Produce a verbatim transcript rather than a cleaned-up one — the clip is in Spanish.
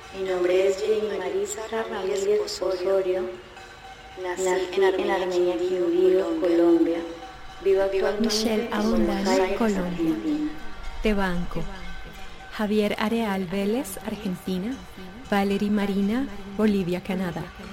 Mi nombre es Jenny Marisa Ramírez Osorio. Nací en Armenia, Quindío, Colombia. Vivo actualmente Michelle en Abundano, Buenos Aires, Colombia. Argentina. Te banco. Javier Areal Vélez, Argentina. Valerie Marina, Bolivia, Canadá.